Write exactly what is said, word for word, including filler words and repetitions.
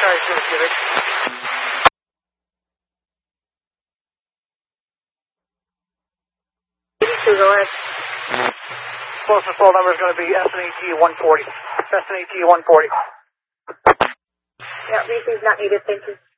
Sorry, Jimmy Cubic. eighty-two, go ahead. Closest full number is going to be S N A T one forty. S N A T one forty. Yeah, retrieve not needed, thank you.